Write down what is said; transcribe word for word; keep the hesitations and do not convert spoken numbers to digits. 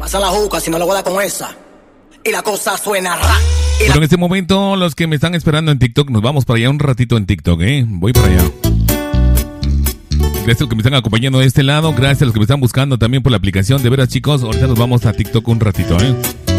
Pasa la juca si no la guarda con esa. Y la cosa suena ra. Pero en este momento, los que me están esperando en TikTok, nos vamos para allá un ratito en TikTok, ¿eh? Voy para allá. Gracias a los que me están acompañando de este lado. Gracias a los que me están buscando también por la aplicación. De veras, chicos, ahorita nos vamos a TikTok un ratito, ¿eh?